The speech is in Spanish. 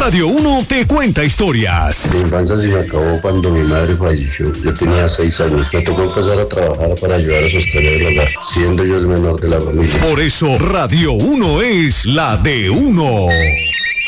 Radio 1 te cuenta historias. Mi infancia se me acabó cuando mi madre falleció. Yo tenía 6 años. Me tocó empezar a trabajar para ayudar a sostener el hogar, siendo yo el menor de la familia. Por eso Radio 1 es la de uno.